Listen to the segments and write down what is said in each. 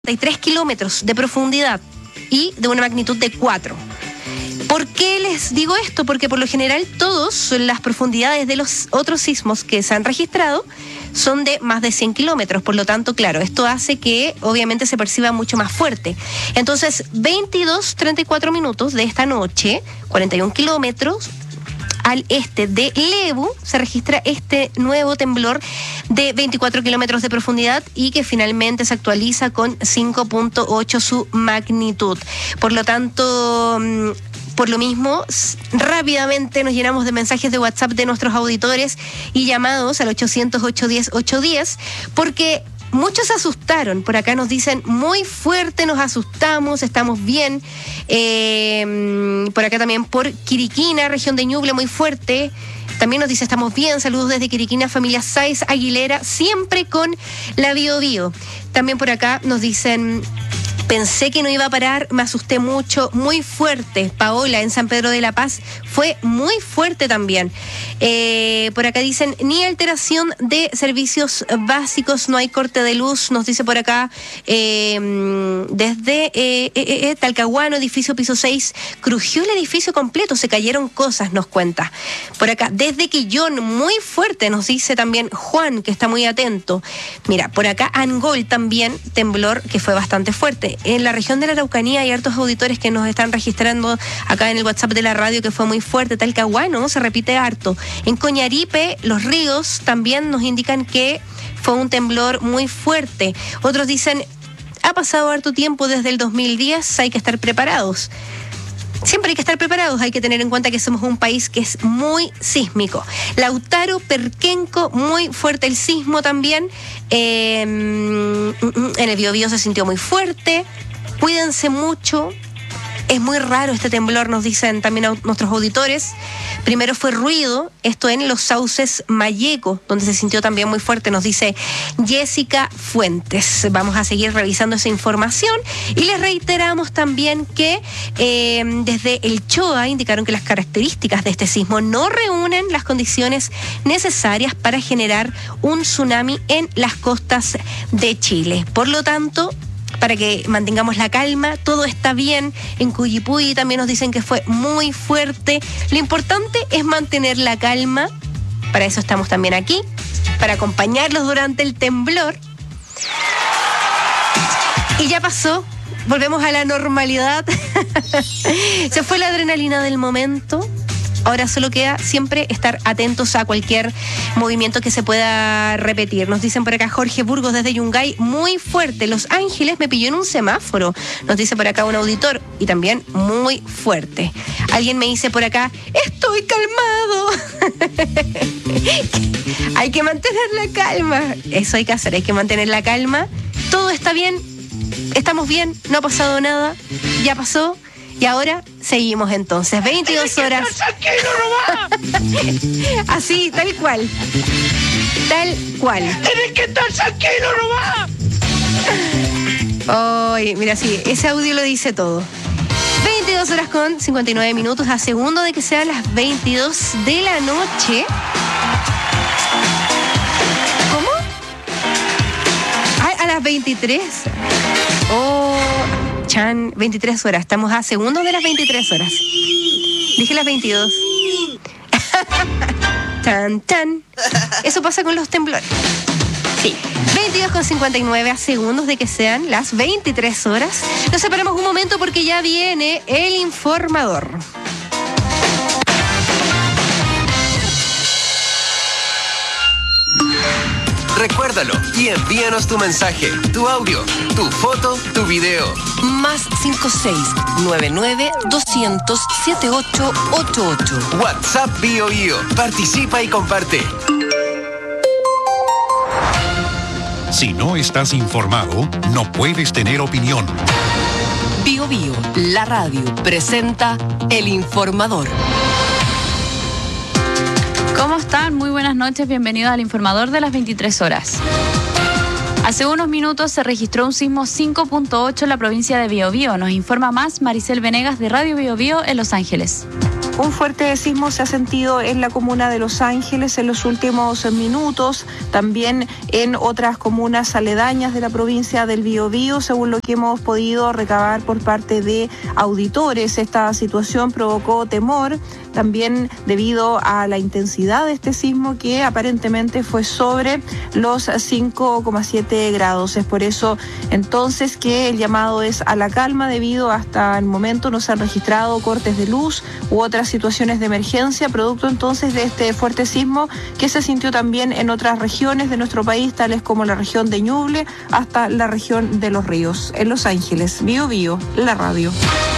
33 kilómetros de profundidad y de una magnitud de 4. ¿Por qué les digo esto? Porque por lo general todas las profundidades de los otros sismos que se han registrado son de más de 100 kilómetros. Por lo tanto, claro, esto hace que obviamente se perciba mucho más fuerte. Entonces, 22:34 minutos de esta noche, 41 kilómetros al este de Lebu, se registra este nuevo temblor de 24 kilómetros de profundidad y que finalmente se actualiza con 5.8 su magnitud. Por lo tanto, por lo mismo, rápidamente nos llenamos de mensajes de WhatsApp de nuestros auditores y llamados al 800-810-810, porque muchos se asustaron. Por acá nos dicen, muy fuerte, nos asustamos, estamos bien. Por acá también por Quiriquina, región de Ñuble, muy fuerte. También nos dice, estamos bien, saludos desde Quiriquina, familia Sáiz Aguilera, siempre con la Bio Bio. También por acá nos dicen, pensé que no iba a parar, me asusté mucho, muy fuerte. Paola, en San Pedro de la Paz, fue muy fuerte también. Por acá dicen, ni alteración de servicios básicos, no hay corte de luz, nos dice por acá, desde Talcahuano, edificio piso 6, crujió el edificio completo, se cayeron cosas, nos cuenta. Por acá, desde Quillón, muy fuerte, nos dice también Juan, que está muy atento. Mira, por acá Angol también, temblor que fue bastante fuerte. En la región de la Araucanía hay hartos auditores que nos están registrando acá en el WhatsApp de la radio que fue muy fuerte. Talcahuano se repite harto. En Coñaripe, Los Ríos también nos indican que fue un temblor muy fuerte. Otros dicen, ha pasado harto tiempo desde el 2010, hay que estar preparados. Siempre hay que estar preparados, hay que tener en cuenta que somos un país que es muy sísmico. Lautaro, Perquenco, muy fuerte el sismo también. En el Biobío se sintió muy fuerte. Cuídense mucho. Es muy raro este temblor, nos dicen también nuestros auditores. Primero fue ruido, esto en Los Sauces Malleco, donde se sintió también muy fuerte, nos dice Jessica Fuentes. Vamos a seguir revisando esa información y les reiteramos también que desde el CHOA indicaron que las características de este sismo no reúnen las condiciones necesarias para generar un tsunami en las costas de Chile. Por lo tanto, para que mantengamos la calma, todo está bien. En Cuyipulli también nos dicen que fue muy fuerte. Lo importante es mantener la calma. Para eso estamos también aquí, para acompañarlos durante el temblor. Y ya pasó, volvemos a la normalidad. Se fue la adrenalina del momento. Ahora solo queda siempre estar atentos a cualquier movimiento que se pueda repetir. Nos dicen por acá Jorge Burgos desde Yungay, muy fuerte. Los Ángeles me pilló en un semáforo. Nos dice por acá un auditor y también muy fuerte. Alguien me dice por acá, estoy calmado. Hay que mantener la calma. Eso hay que hacer, hay que mantener la calma. Todo está bien, estamos bien, no ha pasado nada, ya pasó. Y ahora seguimos entonces, 22 horas. Así, tal cual. Tal cual. ¡Tienes que estar tranquilo nomás! Ay, mira, sí, ese audio lo dice todo. 22 horas con 59 minutos, a segundo de que sean las 22 de la noche. ¿Cómo? Ah, a las 23. Oh... 23 horas, estamos a segundos de las 23 horas. Dije las 22. Tan, tan. Eso pasa con los temblores. Sí, 22:59 a segundos de que sean las 23 horas. Nos separamos un momento porque ya viene el informador. Recuérdalo y envíanos tu mensaje, tu audio, tu foto, tu video. Más 56-99-200-7888. WhatsApp Bio Bio. Participa y comparte. Si no estás informado, no puedes tener opinión. Bio Bio, la radio, presenta El Informador. ¿Cómo están? Muy buenas noches, bienvenidos al Informador de las 23 horas. Hace unos minutos se registró un sismo 5.8 en la provincia de Biobío. Nos informa más Maricel Venegas de Radio Biobío en Los Ángeles. Un fuerte sismo se ha sentido en la comuna de Los Ángeles en los últimos minutos, también en otras comunas aledañas de la provincia del Biobío, según lo que hemos podido recabar por parte de auditores. Esta situación provocó temor, también debido a la intensidad de este sismo que aparentemente fue sobre los 5,7 grados. Es por eso entonces que el llamado es a la calma, debido hasta el momento no se han registrado cortes de luz u otras situaciones de emergencia, producto entonces de este fuerte sismo que se sintió también en otras regiones de nuestro país, tales como la región de Ñuble hasta la región de Los Ríos. En Los Ángeles, Biobío, la radio.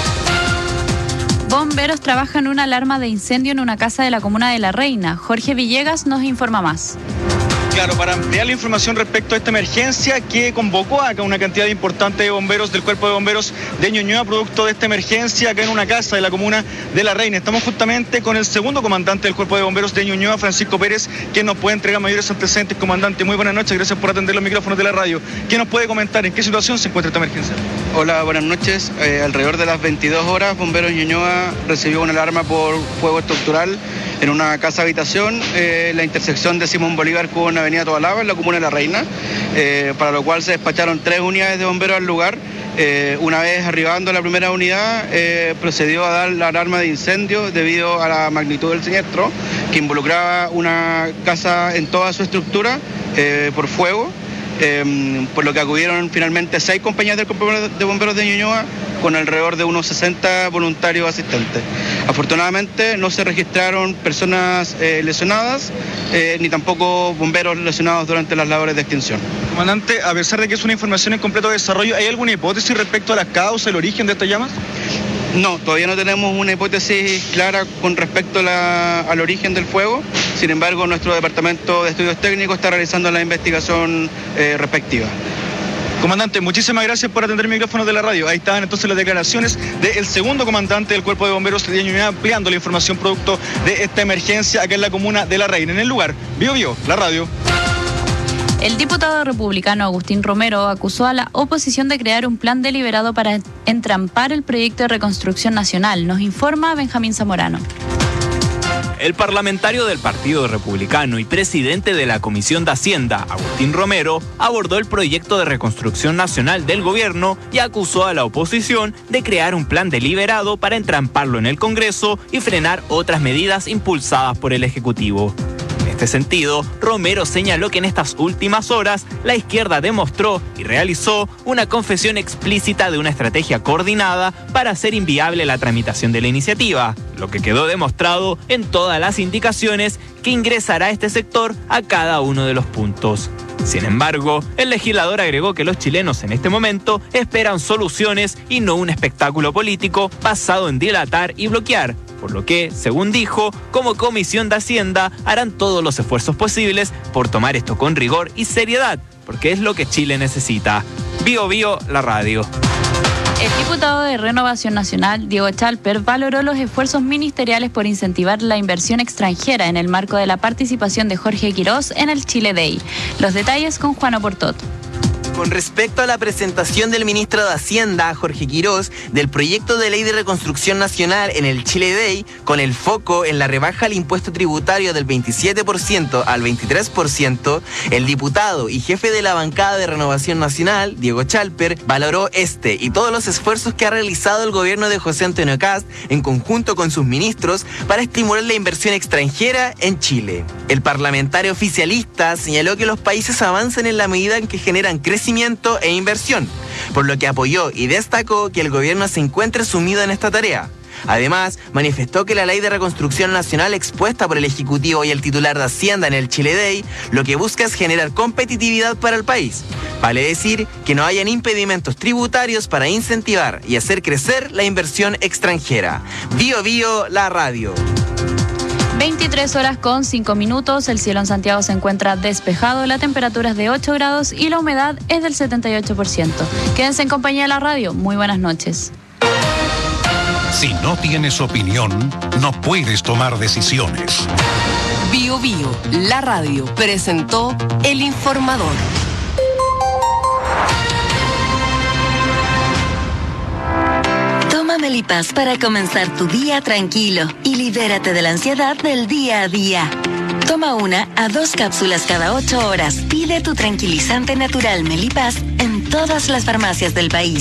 Bomberos trabajan una alarma de incendio en una casa de la comuna de La Reina. Jorge Villegas nos informa más. Claro, para ampliar la información respecto a esta emergencia que convocó acá una cantidad importante de bomberos del Cuerpo de Bomberos de Ñuñoa, producto de esta emergencia acá en una casa de la comuna de La Reina. Estamos justamente con el segundo comandante del Cuerpo de Bomberos de Ñuñoa, Francisco Pérez, que nos puede entregar mayores antecedentes. Comandante, muy buenas noches, gracias por atender los micrófonos de la radio. ¿Qué nos puede comentar? ¿En qué situación se encuentra esta emergencia? Hola, buenas noches. Alrededor de las 22 horas, Bomberos Ñuñoa recibió una alarma por fuego estructural en una casa habitación, la intersección de Simón Bolívar con Avenida Tobalaba, en la comuna de La Reina, para lo cual se despacharon 3 unidades de bomberos al lugar. Una vez arribando la primera unidad, procedió a dar la alarma de incendio debido a la magnitud del siniestro, que involucraba una casa en toda su estructura por fuego. Por lo que acudieron finalmente 6 compañías del Cuerpo de Bomberos de Ñuñoa con alrededor de unos 60 voluntarios asistentes. Afortunadamente no se registraron personas lesionadas ni tampoco bomberos lesionados durante las labores de extinción. Comandante, a pesar de que es una información en completo desarrollo, ¿hay alguna hipótesis respecto a las causas, el origen de estas llamas? No, todavía no tenemos una hipótesis clara con respecto al origen del fuego. Sin embargo, nuestro departamento de estudios técnicos está realizando la investigación respectiva. Comandante, muchísimas gracias por atender el micrófono de la radio. Ahí estaban entonces las declaraciones del segundo comandante del Cuerpo de Bomberos de Ñuñoa, ampliando la información producto de esta emergencia acá en la comuna de La Reina. En el lugar, Biobío, la radio. El diputado republicano Agustín Romero acusó a la oposición de crear un plan deliberado para entrampar el proyecto de reconstrucción nacional. Nos informa Benjamín Zamorano. El parlamentario del Partido Republicano y presidente de la Comisión de Hacienda, Agustín Romero, abordó el proyecto de reconstrucción nacional del gobierno y acusó a la oposición de crear un plan deliberado para entramparlo en el Congreso y frenar otras medidas impulsadas por el Ejecutivo. En este sentido, Romero señaló que en estas últimas horas la izquierda demostró y realizó una confesión explícita de una estrategia coordinada para hacer inviable la tramitación de la iniciativa, lo que quedó demostrado en todas las indicaciones que ingresará este sector a cada uno de los puntos. Sin embargo, el legislador agregó que los chilenos en este momento esperan soluciones y no un espectáculo político basado en dilatar y bloquear, por lo que, según dijo, como Comisión de Hacienda harán todos los esfuerzos posibles por tomar esto con rigor y seriedad, porque es lo que Chile necesita. Biobío, la radio. El diputado de Renovación Nacional, Diego Chalper, valoró los esfuerzos ministeriales por incentivar la inversión extranjera en el marco de la participación de Jorge Quirós en el Chile Day. Los detalles con Juan Oportot. Con respecto a la presentación del ministro de Hacienda, Jorge Quirós, del proyecto de ley de reconstrucción nacional en el Chile Day, con el foco en la rebaja al impuesto tributario del 27% al 23%, el diputado y jefe de la bancada de Renovación Nacional, Diego Chalper, valoró este y todos los esfuerzos que ha realizado el gobierno de José Antonio Kast en conjunto con sus ministros para estimular la inversión extranjera en Chile. El parlamentario oficialista señaló que los países avanzan en la medida en que generan crecimiento e inversión, por lo que apoyó y destacó que el gobierno se encuentre sumido en esta tarea. Además, manifestó que la ley de reconstrucción nacional expuesta por el Ejecutivo y el titular de Hacienda en el Chile Day lo que busca es generar competitividad para el país. Vale decir que no hayan impedimentos tributarios para incentivar y hacer crecer la inversión extranjera. Biobío, la radio. 23 horas con 5 minutos, el cielo en Santiago se encuentra despejado, la temperatura es de 8 grados y la humedad es del 78%. Quédense en compañía de la radio, muy buenas noches. Si no tienes opinión, no puedes tomar decisiones. Biobío, la radio, presentó El Informador. Tómame Melipaz para comenzar tu día tranquilo y libérate de la ansiedad del día a día. Toma 1 a 2 cápsulas cada 8 horas. Pide tu tranquilizante natural Melipaz en todas las farmacias del país.